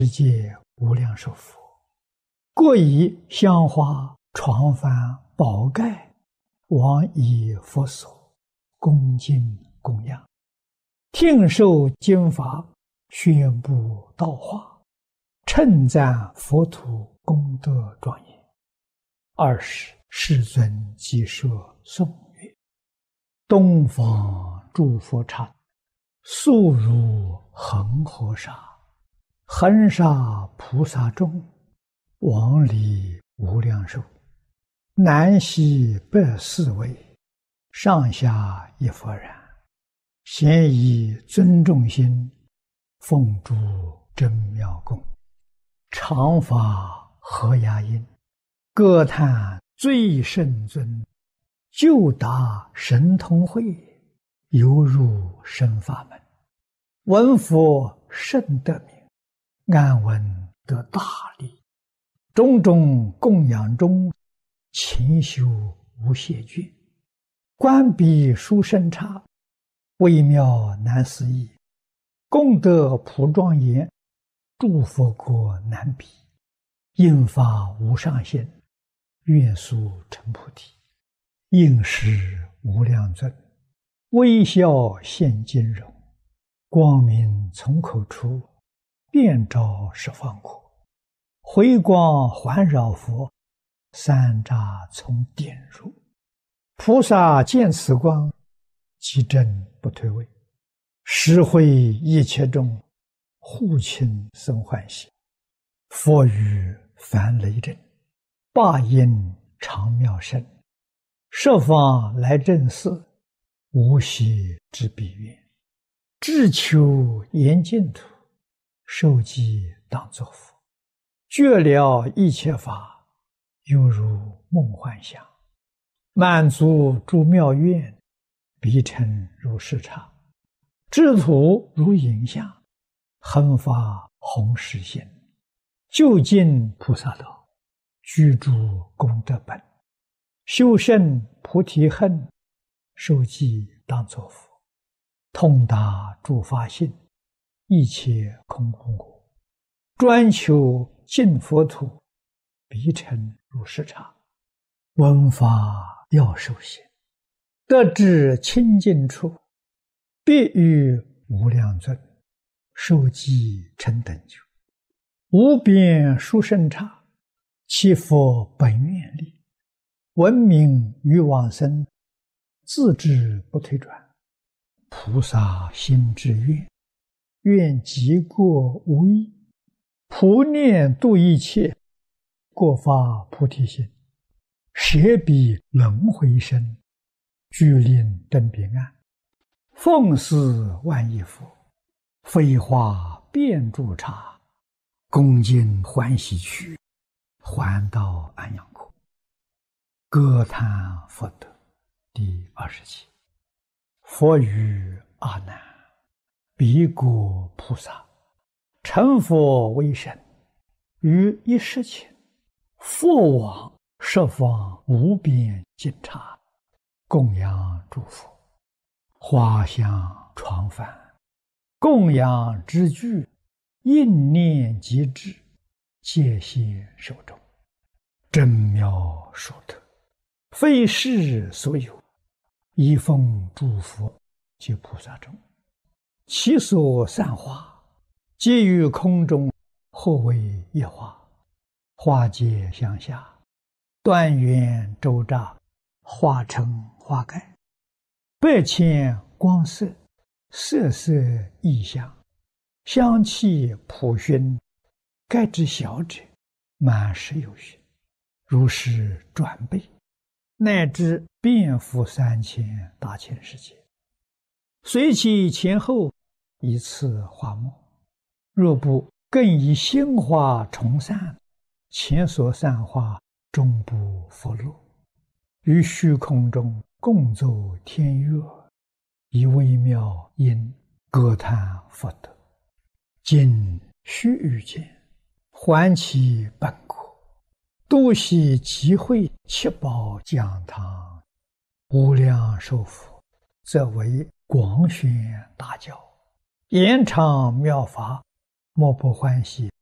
世界无量寿佛，各以香花、床幡、宝盖，往以佛所，恭敬供养，听受经法，宣布道化，称赞佛土功德庄严。20世尊即说颂曰：东方诸佛刹，速如恒河沙，恒沙菩萨众，往离无量寿，南西北四围，上下一佛然，咸以尊重心，奉诸真妙供，常法合雅音，歌叹最胜尊，就达神通会，犹入深法门。闻佛甚得名，安闻得大利，种种供养中，勤修无懈倦，观彼殊胜刹，微妙难思议，功德普庄严，诸佛国难比，应发无上限，愿速成菩提。应时无量尊，微笑现金容，光明从口出，遍照十方国，回光环绕佛，三匝从点入。菩萨见此光，即正不退位，实会一切众，护亲生欢喜。佛语梵雷震，霸音长妙声，十方来正寺，无息之彼愿，志求严净土，受记当作佛，觉了一切法，犹如梦幻想，满足诸妙愿，彼尘如视刹，智土如影像，恒发弘誓心，究竟菩萨道，居住功德本，修胜菩提恨，受记当作佛，通达诸法性，一切空空果，专求净佛土，彼尘如视刹，闻法要受行，得至清净处，必与无量尊，受记成等觉，无边殊胜刹，其佛本愿力，闻名于往生，自知不退转，菩萨心之愿，愿极过无异，普念度一切，过发菩提心，舍彼轮回身，具令真彼岸，奉事万亿佛，飞花遍诸刹，恭敬欢喜去，还到安养国。歌叹佛德。第27。佛语阿难：彼国菩萨，成佛为身，于一时前，佛往十方无边尽刹，供养诸佛，花香床幡，供养之具，应念即至，戒谢受众，真妙殊特，非世所有，一奉诸佛及菩萨众，其所散花，皆于空中，或为一花，花结相下，断缘周匝，化成花盖，百千光色，色色异香，香气普熏，盖之小者，满十有余，如是转倍，乃至遍覆3000大千世界，随其前后，以次花末，若不更以心花重散，前所散花终不佛落，于虚空中共奏天乐，以微妙音歌叹佛德，今须臾间，还其本国，度悉集会七宝讲堂，无量寿佛，则为广宣大教，延长妙法，莫不欢喜